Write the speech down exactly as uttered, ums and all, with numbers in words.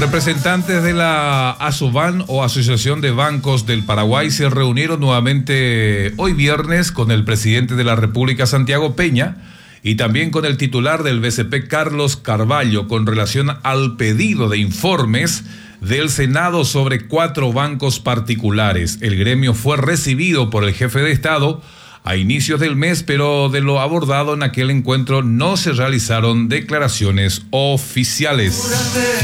Representantes de la ASOBAN o Asociación de Bancos del Paraguay se reunieron nuevamente hoy viernes con el presidente de la República, Santiago Peña, y también con el titular del B C P, Carlos Carvalho, con relación al pedido de informes del Senado sobre cuatro bancos particulares. El gremio fue recibido por el jefe de Estado a inicios del mes, pero de lo abordado en aquel encuentro no se realizaron declaraciones oficiales.